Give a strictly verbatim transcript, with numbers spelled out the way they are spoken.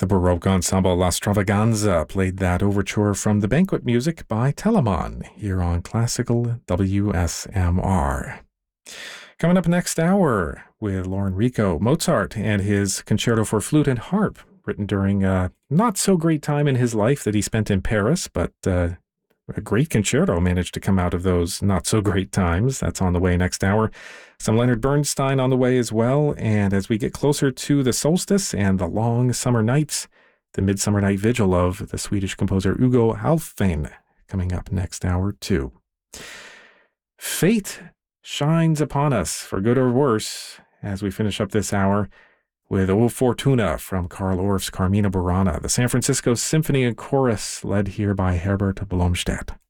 The Baroque ensemble La Stravaganza played that overture from the Banquet Music by Telemann here on Classical W S M R. Coming up next hour with Lauren Rico, Mozart and his Concerto for Flute and Harp, written during a not-so-great time in his life that he spent in Paris, but uh, a great concerto managed to come out of those not-so-great times. That's on the way next hour. Some Leonard Bernstein on the way as well, and as we get closer to the solstice and the long summer nights, the Midsummer Night Vigil of the Swedish composer Hugo Alfvén coming up next hour too. Fate shines upon us, for good or worse, as we finish up this hour with O Fortuna from Carl Orff's Carmina Burana, the San Francisco Symphony and Chorus, led here by Herbert Blomstedt.